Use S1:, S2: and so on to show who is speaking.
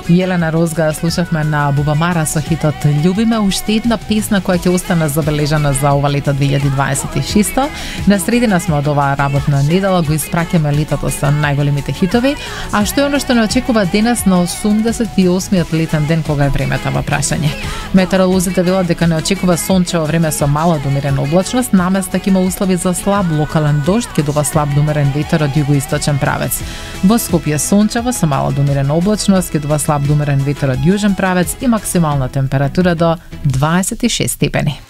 S1: Јелена Розга слушавме на Бубамара со хитот Љуби ме, уште една песна која ќе остане забележана за ова лето 2026. На средина сме од оваа работна недела, го испраќаме летото со најголемите хитови, а што е оно што не очекува денес на 88-миот летен ден кога е времето во прашање. Метеоролозите велат дека не очекува сончево време со мала до умерена облачност, наместа ќе има услови за слаб локален дожд, ќе дува слаб до умерен ветер од југоисточен правец. Во Скопје сончево со мала до умерена облачност, ќе дува слаб до умерен ветер од јужен правец и максимална температура до 26 степени.